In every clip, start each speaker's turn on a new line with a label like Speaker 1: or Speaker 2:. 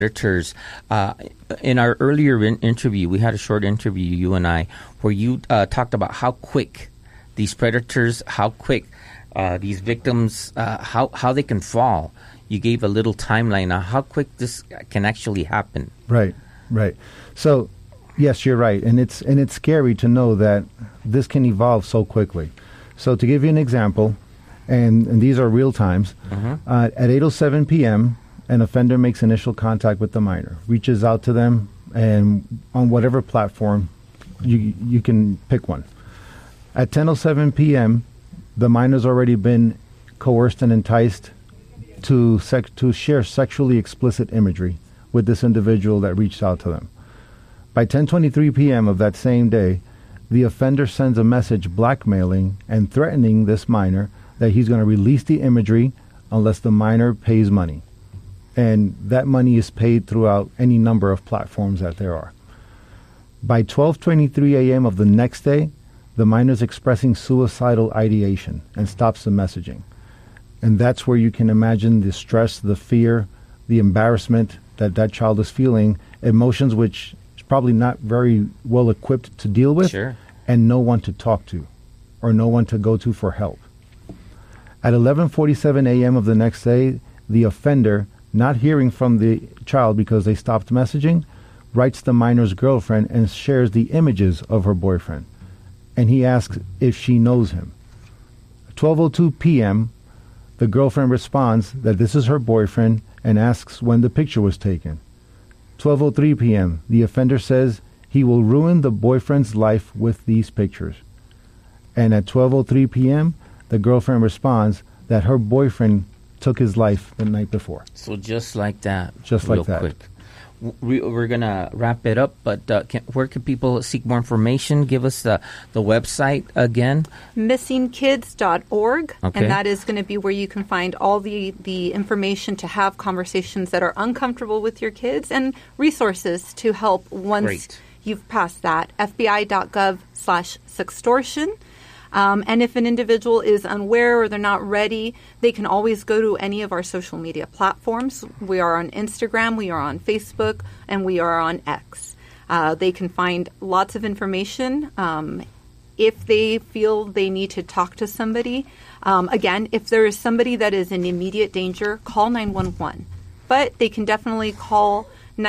Speaker 1: predators. In our earlier interview, we had a short interview, you and I, where you talked about how quick these predators, how quick these victims, how they can fall. You gave a little timeline on how quick this can actually happen.
Speaker 2: Right. So, yes, you're right, and it's scary to know that this can evolve so quickly. So, to give you an example, and these are real times, at 8:07 p.m., an offender makes initial contact with the minor, reaches out to them, and on whatever platform, you can pick one. At 10:07 p.m., the minor's already been coerced and enticed to share sexually explicit imagery with this individual that reached out to them. By 10:23 p.m. of that same day, the offender sends a message blackmailing and threatening this minor that he's going to release the imagery unless the minor pays money. And that money is paid throughout any number of platforms that there are. By 12:23 a.m. of the next day, the minor is expressing suicidal ideation and stops the messaging. And that's where you can imagine the stress, the fear, the embarrassment that child is feeling, emotions which is probably not very well equipped to deal with,
Speaker 1: Sure.
Speaker 2: and no one to talk to or no one to go to for help. At 11:47 a.m. of the next day, the offender, not hearing from the child because they stopped messaging, writes the minor's girlfriend and shares the images of her boyfriend. And he asks if she knows him. At 12:02 p.m., the girlfriend responds that this is her boyfriend and asks when the picture was taken. 12:03 p.m., the offender says he will ruin the boyfriend's life with these pictures. And at 12:03 p.m., the girlfriend responds that her boyfriend took his life the night before.
Speaker 1: So just like that.
Speaker 2: Just like that.
Speaker 1: Quick. We're going to wrap it up, but where can people seek more information? Give us the website again.
Speaker 3: Missingkids.org,
Speaker 1: Okay.
Speaker 3: and that is going to be where you can find all the information to have conversations that are uncomfortable with your kids and resources to help once
Speaker 1: Great.
Speaker 3: you've passed that. FBI.gov/sextortion. And if an individual is unaware or they're not ready, they can always go to any of our social media platforms. We are on Instagram, we are on Facebook, and we are on X. They can find lots of information. If they feel they need to talk to somebody, again, if there is somebody that is in immediate danger, call 911. But they can definitely call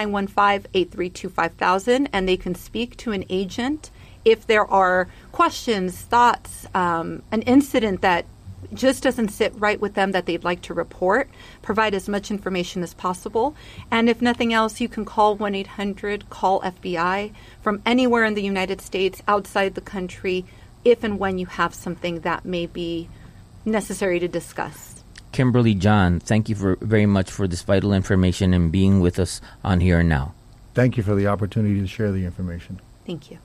Speaker 3: 915-832-5000, and they can speak to an agent if there are questions, thoughts, an incident that just doesn't sit right with them that they'd like to report. Provide as much information as possible. And if nothing else, you can call 1-800-CALL-FBI from anywhere in the United States, outside the country, if and when you have something that may be necessary to discuss.
Speaker 1: Kimberly John, thank you very much for this vital information and being with us on Here and Now.
Speaker 2: Thank you for the opportunity to share the information.
Speaker 3: Thank you.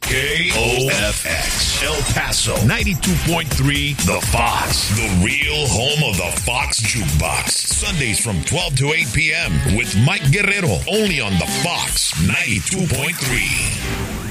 Speaker 4: KOFX El Paso 92.3 The Fox, the real home of the Fox Jukebox. Sundays from 12 to 8 p.m. with Mike Guerrero, only on the Fox 92.3.